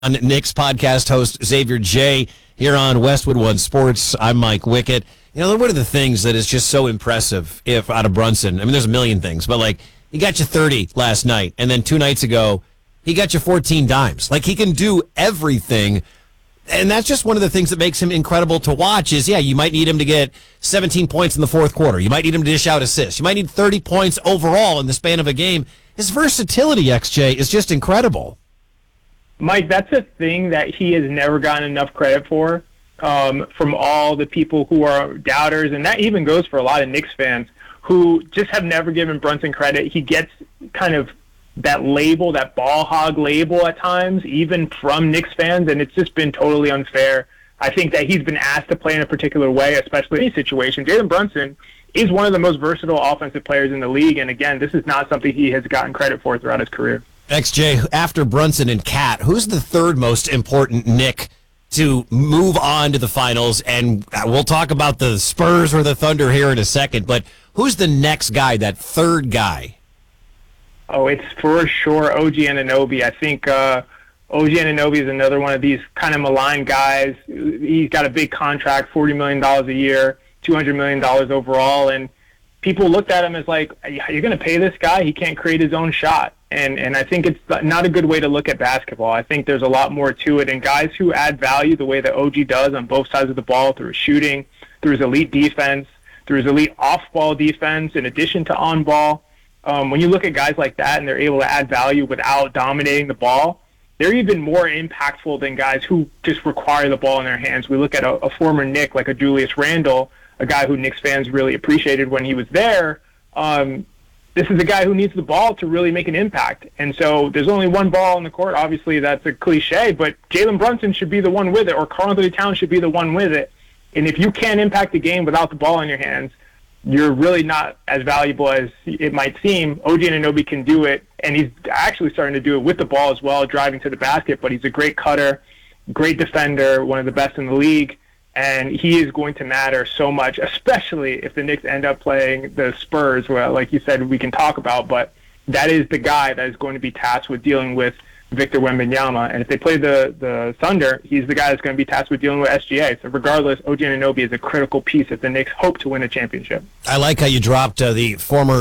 Knicks podcast host Xavier J here on Westwood One Sports. I'm Mike Wickett. You know, one of the things that is just so impressive out of Brunson, I mean, there's a million things, but like, he got you 30 last night, and then 2 nights ago, he got you 14 dimes. Like, he can do everything, and that's just one of the things that makes him incredible to watch is, you might need him to get 17 points in the fourth quarter. You might need him to dish out assists. You might need 30 points overall in the span of a game. His versatility, XJ, is just incredible. Mike, that's a thing that he has never gotten enough credit for from all the people who are doubters, and that even goes for a lot of Knicks fans who just have never given Brunson credit. He gets kind of that label, that ball hog label at times, even from Knicks fans, and it's just been totally unfair. I think that he's been asked to play in a particular way, especially in any situation. Jalen Brunson is one of the most versatile offensive players in the league, and again, this is not something he has gotten credit for throughout his career. XJ, after Brunson and Cat, who's the third most important Knick to move on to the finals? And we'll talk about the Spurs or the Thunder here in a second, but who's the next guy, that third guy? Oh, it's for sure OG Anunoby. I think OG Anunoby is another one of these kind of maligned guys. He's got a big contract, $40 million a year, $200 million overall, and people looked at him as like, you're going to pay this guy? He can't create his own shot. And I think it's not a good way to look at basketball. I think there's a lot more to it. And guys who add value the way that OG does on both sides of the ball through his shooting, through his elite defense, through his elite off-ball defense, in addition to on-ball, when you look at guys like that and they're able to add value without dominating the ball, they're even more impactful than guys who just require the ball in their hands. We look at a former Knick like a Julius Randle, a guy who Knicks fans really appreciated when he was there. This is a guy who needs the ball to really make an impact. And so there's only one ball on the court. Obviously, that's a cliche, but Jalen Brunson should be the one with it, or Karl-Anthony Towns should be the one with it. And if you can't impact the game without the ball in your hands, you're really not as valuable as it might seem. OG Anunoby can do it, and he's actually starting to do it with the ball as well, driving to the basket, but he's a great cutter, great defender, one of the best in the league. And he is going to matter so much, especially if the Knicks end up playing the Spurs, where, like you said, we can talk about. But that is the guy that is going to be tasked with dealing with Victor Wembanyama. And if they play the Thunder, he's the guy that's going to be tasked with dealing with SGA. So regardless, OG Anunoby is a critical piece if the Knicks hope to win a championship. I like how you dropped the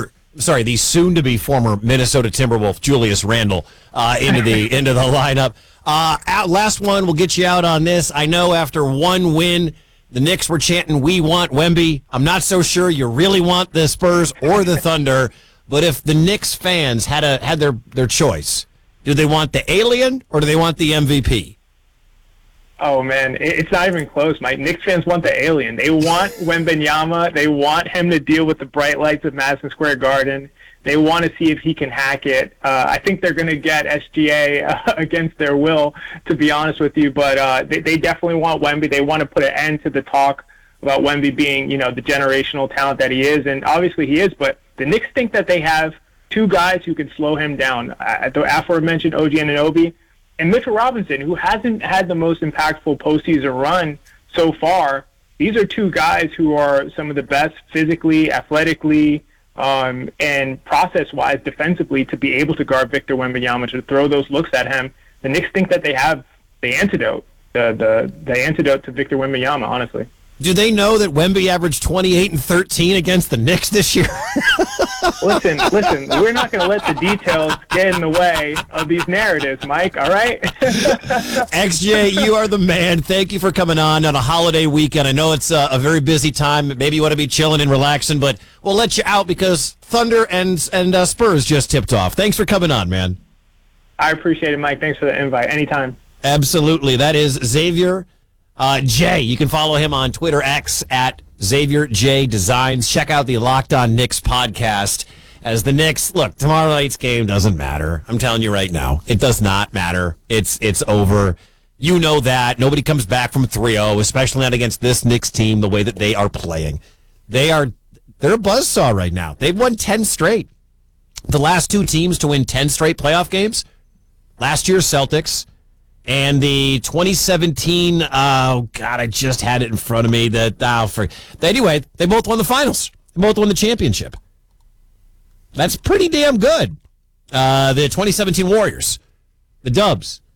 soon-to-be former Minnesota Timberwolf Julius Randle into the lineup. Last one, we'll get you out on this. I know after one win, the Knicks were chanting, "We want Wemby." I'm not so sure you really want the Spurs or the Thunder, but if the Knicks fans had their choice, do they want the alien or do they want the MVP? Oh, man, it's not even close, Mike. Knicks fans want the alien. They want Wembanyama. They want him to deal with the bright lights of Madison Square Garden. They want to see if he can hack it. I think they're going to get SGA against their will, to be honest with you. But they definitely want Wemby. They want to put an end to the talk about Wemby being, the generational talent that he is. And obviously he is. But the Knicks think that they have two guys who can slow him down. The aforementioned OG Anunoby and Mitchell Robinson, who hasn't had the most impactful postseason run so far. These are two guys who are some of the best physically, athletically, and process-wise, defensively, to be able to guard Victor Wembanyama, to throw those looks at him. The Knicks think that they have the antidote, the antidote to Victor Wembanyama, honestly. Do they know that Wemby averaged 28 and 13 against the Knicks this year? Listen, we're not going to let the details get in the way of these narratives, Mike, all right? XJ, you are the man. Thank you for coming on a holiday weekend. I know it's a very busy time. Maybe you want to be chilling and relaxing, but we'll let you out because Thunder and Spurs just tipped off. Thanks for coming on, man. I appreciate it, Mike. Thanks for the invite. Anytime. Absolutely. That is Xavier J. You can follow him on Twitter, X, at Xavier J Designs. Check out the Locked On Knicks podcast. As the Knicks, look, tomorrow night's game doesn't matter. I'm telling you right now, it does not matter. It's over. You know that. Nobody comes back from 3-0, especially not against this Knicks team the way that they are playing. They're a buzzsaw right now. They've won 10 straight. The last two teams to win 10 straight playoff games, last year's Celtics and the 2017, oh, God, I just had it in front of me. Anyway, they both won the finals. They both won the championship. That's pretty damn good. The 2017 Warriors, the Dubs,